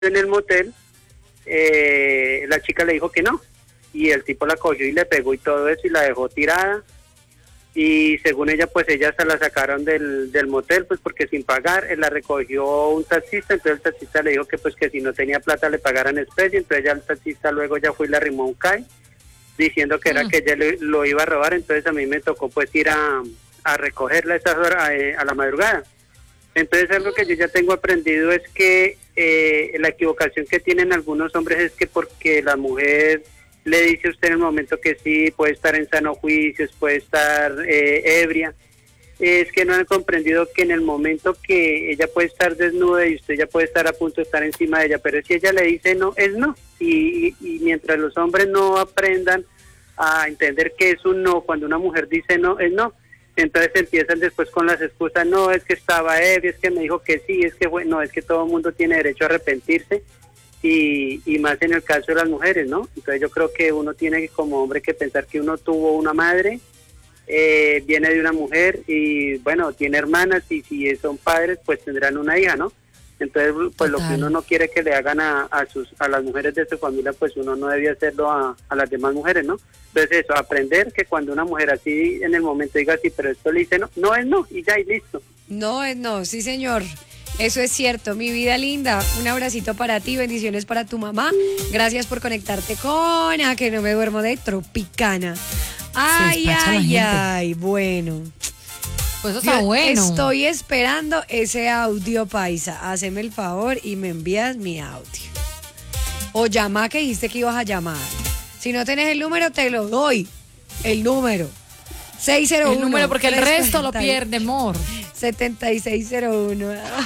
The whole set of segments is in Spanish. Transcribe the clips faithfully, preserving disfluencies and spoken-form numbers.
en el motel, eh, la chica le dijo que no, y el tipo la cogió y le pegó y todo eso y la dejó tirada, y según ella pues ella se la sacaron del, del motel pues porque sin pagar, él la recogió un taxista, entonces el taxista le dijo que pues que si no tenía plata le pagaran especie, entonces ya el taxista luego ya fue y le arrimó un C A I diciendo que era mm. que ella le, lo iba a robar, entonces a mí me tocó pues ir a, a recogerla a esas horas, a, a la madrugada. Entonces algo que yo ya tengo aprendido es que eh, la equivocación que tienen algunos hombres es que porque la mujer le dice a usted en el momento que sí, puede estar en sano juicio, puede estar eh, ebria, es que no han comprendido que en el momento que ella puede estar desnuda y usted ya puede estar a punto de estar encima de ella, pero si ella le dice no, es no. Y, y, y mientras los hombres no aprendan a entender que es un no, cuando una mujer dice no, es no. Entonces empiezan después con las excusas, no, es que estaba ebria, es que me dijo que sí, es que bueno, no, es que todo el mundo tiene derecho a arrepentirse y, y más en el caso de las mujeres, ¿no? Entonces yo creo que uno tiene que como hombre que pensar que uno tuvo una madre, eh, viene de una mujer y bueno, tiene hermanas y si son padres pues tendrán una hija, ¿no? Entonces pues Total. Lo que uno no quiere que le hagan a, a sus a las mujeres de su familia pues uno no debe hacerlo a, a las demás mujeres, ¿no? Entonces eso, aprender que cuando una mujer así en el momento diga sí, pero esto le dice no, no es no, y ya, y listo. No es no, sí señor, eso es cierto. Mi vida linda, un abracito para ti, bendiciones para tu mamá. Gracias por conectarte con A Que No Me Duermo de Tropicana. Ay, ay, ay, bueno. Pues eso está Yo bueno. Estoy esperando ese audio, paisa. Haceme el favor y me envías mi audio. O llama, que dijiste que ibas a llamar. Si no tenés el número, te lo doy. El número. seis cero uno. El número porque el resto lo pierde, amor. setenta y seis cero uno.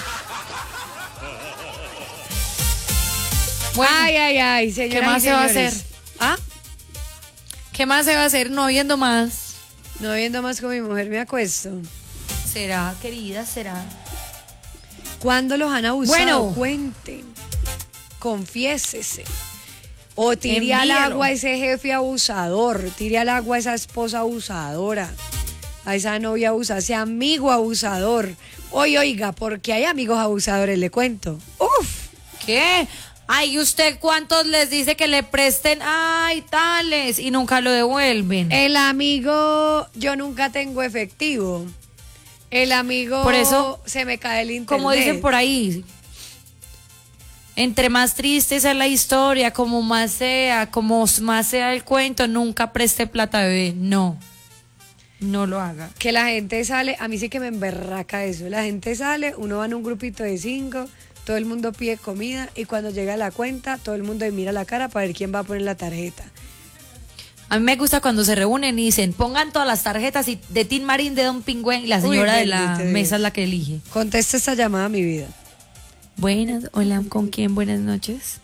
Bueno, ay, ay, ay, señora. ¿Qué más se va a hacer? ¿Ah? ¿Qué más se va a hacer? No viendo más. No viendo más con mi mujer me acuesto. ¿Será, querida? ¿Será? ¿Cuándo los han abusado? Bueno. Cuenten. Confiésese. O tire al agua a ese jefe abusador, tire al agua a esa esposa abusadora, a esa novia abusadora, a ese amigo abusador. Oye, oiga, porque hay amigos abusadores, le cuento. ¡Uf! ¿Qué? Ay, ¿usted cuántos les dice que le presten? Ay, tales, y nunca lo devuelven. El amigo, yo nunca tengo efectivo. El amigo, por eso, se me cae el internet. Como dicen por ahí, entre más triste sea la historia, como más sea, como más sea el cuento, nunca preste plata, bebé. No, no lo haga. Que la gente sale, a mí sí que me emberraca eso. La gente sale, uno va en un grupito de cinco, todo el mundo pide comida y cuando llega la cuenta, todo el mundo mira la cara para ver quién va a poner la tarjeta. A mí me gusta cuando se reúnen y dicen, pongan todas las tarjetas y de Tin Marín, de Don Pingüén, y la señora Uy, de la mesa es la que elige. Contesta esta llamada, mi vida. Buenas, hola, ¿con quién? Buenas noches.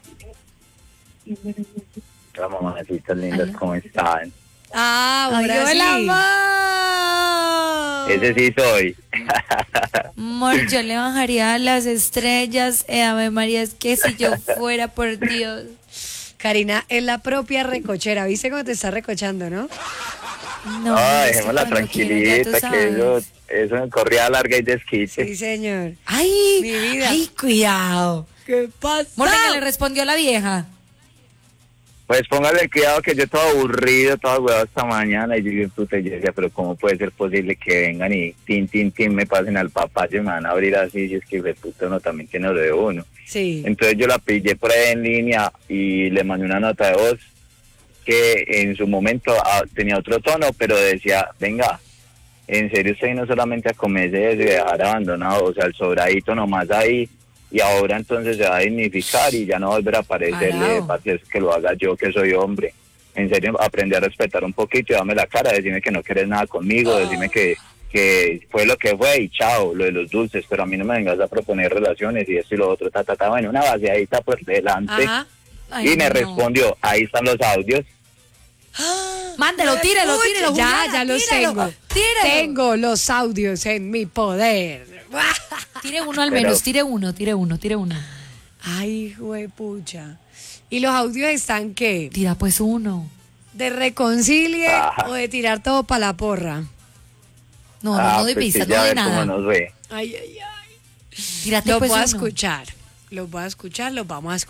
Hola, mamacitas lindas, hola. ¿Cómo están? Ah, ahora Ay, sí. Hola, amor. Ese sí soy. Amor, yo le bajaría a las estrellas, eh, Ave María, es que si yo fuera, por Dios. Karina es la propia recochera, ¿viste cómo te está recochando, no? No, no dejémosla tranquilita, que eso, eso en corrida larga y desquite. Sí, señor. Ay, mi vida. Ay, cuidado. ¿Qué pasa? Morte, que le respondió la vieja. Pues póngale cuidado que yo todo aburrido, todo huevado esta mañana y yo digo, puta, yo decía, pero ¿cómo puede ser posible que vengan y tin, tin, tin, me pasen al papá y me van a abrir así? Si es que de puta uno también tiene lo de uno. Sí. Entonces yo la pillé por ahí en línea y le mandé una nota de voz que en su momento ah, tenía otro tono, pero decía, venga, en serio usted no solamente a comerse de dejar abandonado, o sea, el sobradito nomás ahí, y ahora entonces se va a dignificar y ya no volverá a aparecerle, para que lo haga yo que soy hombre. En serio, aprendí a respetar un poquito y dame la cara, decirme que no quieres nada conmigo, oh. decirme que, que fue lo que fue y chao, lo de los dulces, pero a mí no me vengas a proponer relaciones y esto y lo otro, ta, ta, ta, bueno, una vaciadita por delante. Ay, y me no. respondió, ahí están los audios. ¡Ah! Mándelo, tírelo, tírelo. Ya, Juliana, ya los tírelo, tengo. Tírelo. Tengo los audios en mi poder. Tire uno al Pero... menos, tire uno, tire uno, tire uno. Ay, juepucha. ¿Y los audios están qué? Tira pues uno. ¿De reconcilie Ajá. o de tirar todo para la porra? No, no, ah, no de pues pistas, sí, no de nada. Nos ve. Ay, ay, ay. Tírate Lo pues puedo uno. escuchar. Los voy a escuchar, los vamos a escuchar.